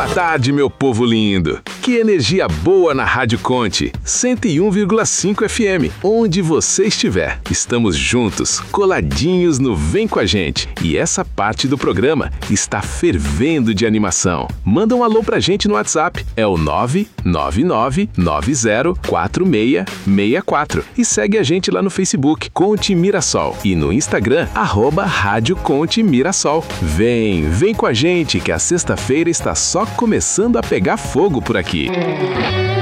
Boa tarde, meu povo lindo. Que energia boa na Rádio Conte, 101,5 FM, onde você estiver. Estamos juntos, coladinhos no Vem Com a Gente. E essa parte do programa está fervendo de animação. Manda um alô pra gente no WhatsApp, é o 999904664. E segue a gente lá no Facebook, Conte Mirassol. E no Instagram, @Rádio Conte Mirassol. Vem com a gente que a sexta-feira está só começando a pegar fogo por aqui.